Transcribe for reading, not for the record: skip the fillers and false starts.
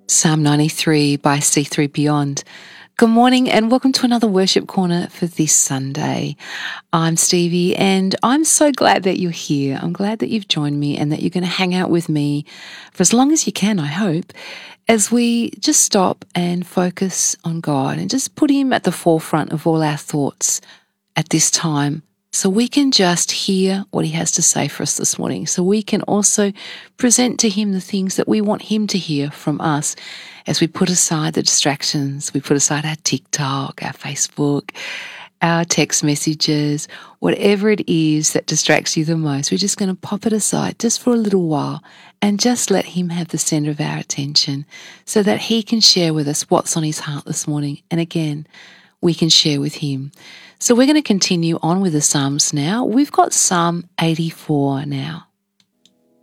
Psalm 93 by C3 Beyond. Good morning and welcome to another worship corner for this Sunday. I'm Stevie and I'm so glad that you're here. I'm glad that you've joined me and that you're going to hang out with me for as long as you can, I hope, as we just stop and focus on God and just put Him at the forefront of all our thoughts at this time, so we can just hear what He has to say for us this morning. So we can also present to Him the things that we want Him to hear from us as we put aside the distractions. We put aside our TikTok, our Facebook, our text messages, whatever it is that distracts you the most. We're just going to pop it aside just for a little while and just let Him have the center of our attention so that He can share with us what's on His heart this morning. And again, we can share with Him. So we're going to continue on with the Psalms now. We've got Psalm 84 now.